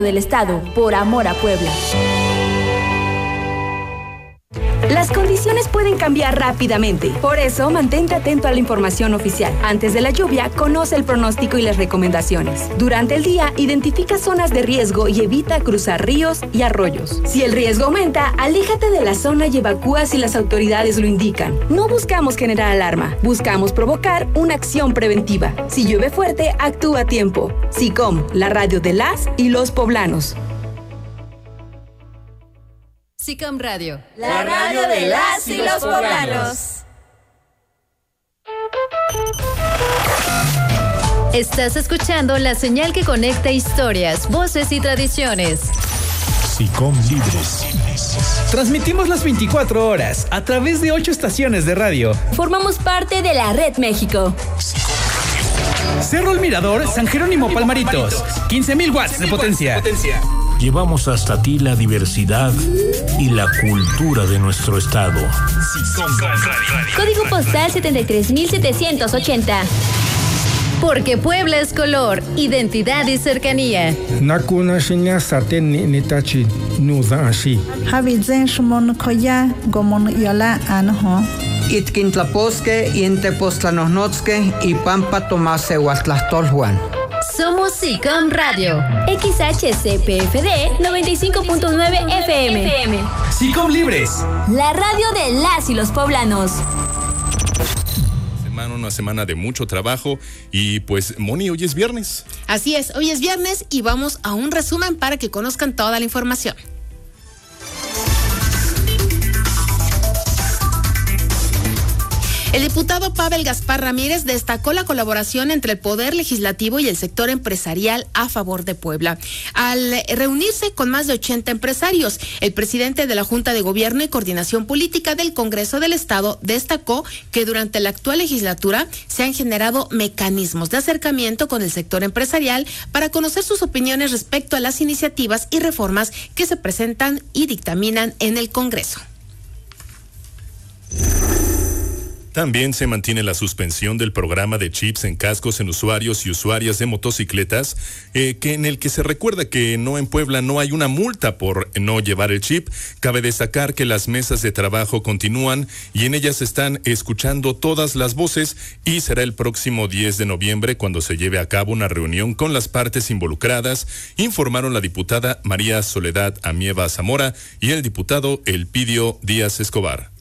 del Estado, por amor a Puebla. Las condiciones pueden cambiar rápidamente, por eso mantente atento a la información oficial. Antes de la lluvia, conoce el pronóstico y las recomendaciones. Durante el día, identifica zonas de riesgo y evita cruzar ríos y arroyos. Si el riesgo aumenta, aléjate de la zona y evacúa si las autoridades lo indican. No buscamos generar alarma, buscamos provocar una acción preventiva. Si llueve fuerte, actúa a tiempo. SICOM, la radio de las y los poblanos. SICOM Radio, la radio de las y los poblanos. Estás escuchando la señal que conecta historias, voces y tradiciones. SICOM Libres. Transmitimos las 24 horas a través de 8 estaciones de radio. Formamos parte de la Red México. Cerro El Mirador, San Jerónimo Palmaritos. 15,000 watts de potencia. Llevamos hasta ti la diversidad y la cultura de nuestro estado. Código postal 73,780. Porque Puebla es color, identidad y cercanía. Nakuna shinya saten nitachi nuza ashi. Habizen shmon koya gomon yola anho. Itkintlaposque, Intepostlanosnotzque y Pampa Tomase Huastlastolhuan. Somos SICOM Radio. XHCPFD 95.9 FM. SICOM Libres. La radio de las y los poblanos. Una semana de mucho trabajo y pues Moni, hoy es viernes. Así es, hoy es viernes y vamos a un resumen para que conozcan toda la información. El diputado Pavel Gaspar Ramírez destacó la colaboración entre el Poder Legislativo y el sector empresarial a favor de Puebla. Al reunirse con más de 80 empresarios, el presidente de la Junta de Gobierno y Coordinación Política del Congreso del Estado destacó que durante la actual legislatura se han generado mecanismos de acercamiento con el sector empresarial para conocer sus opiniones respecto a las iniciativas y reformas que se presentan y dictaminan en el Congreso. También se mantiene la suspensión del programa de chips en cascos en usuarios y usuarias de motocicletas, en el que se recuerda que en Puebla no hay una multa por no llevar el chip. Cabe destacar que las mesas de trabajo continúan y en ellas están escuchando todas las voces y será el próximo 10 de noviembre cuando se lleve a cabo una reunión con las partes involucradas, informaron la diputada María Soledad Amieva Zamora y el diputado Elpidio Díaz Escobar.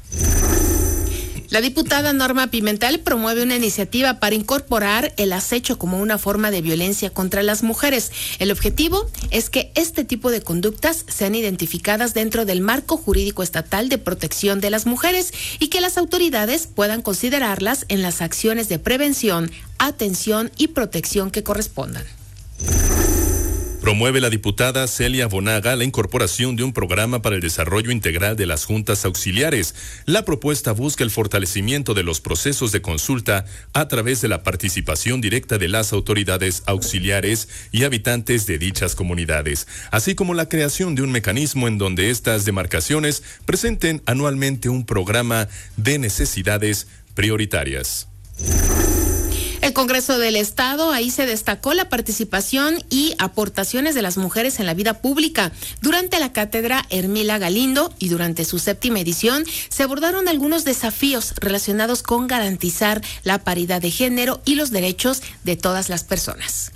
La diputada Norma Pimentel promueve una iniciativa para incorporar el acecho como una forma de violencia contra las mujeres. El objetivo es que este tipo de conductas sean identificadas dentro del marco jurídico estatal de protección de las mujeres y que las autoridades puedan considerarlas en las acciones de prevención, atención y protección que correspondan. Promueve la diputada Celia Bonaga la incorporación de un programa para el desarrollo integral de las juntas auxiliares. La propuesta busca el fortalecimiento de los procesos de consulta a través de la participación directa de las autoridades auxiliares y habitantes de dichas comunidades, así como la creación de un mecanismo en donde estas demarcaciones presenten anualmente un programa de necesidades prioritarias. El Congreso del Estado, ahí se destacó la participación y aportaciones de las mujeres en la vida pública. Durante la cátedra Hermila Galindo y durante su 7ª edición se abordaron algunos desafíos relacionados con garantizar la paridad de género y los derechos de todas las personas.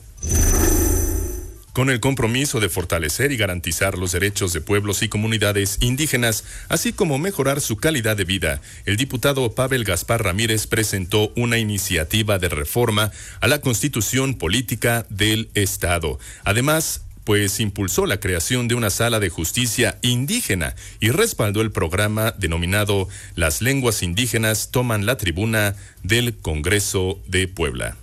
Con el compromiso de fortalecer y garantizar los derechos de pueblos y comunidades indígenas, así como mejorar su calidad de vida, el diputado Pavel Gaspar Ramírez presentó una iniciativa de reforma a la Constitución Política del Estado. Además, impulsó la creación de una sala de justicia indígena y respaldó el programa denominado Las lenguas indígenas toman la tribuna del Congreso de Puebla.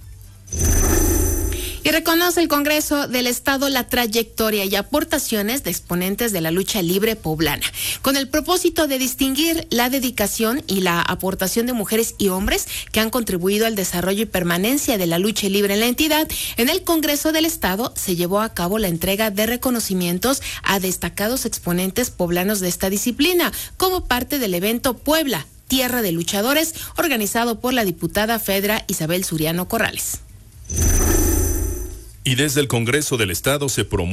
Y reconoce el Congreso del Estado la trayectoria y aportaciones de exponentes de la lucha libre poblana, con el propósito de distinguir la dedicación y la aportación de mujeres y hombres que han contribuido al desarrollo y permanencia de la lucha libre en la entidad. En el Congreso del Estado se llevó a cabo la entrega de reconocimientos a destacados exponentes poblanos de esta disciplina, como parte del evento Puebla, Tierra de Luchadores, organizado por la diputada Fedra Isabel Suriano Corrales. Y desde el Congreso del Estado se promueve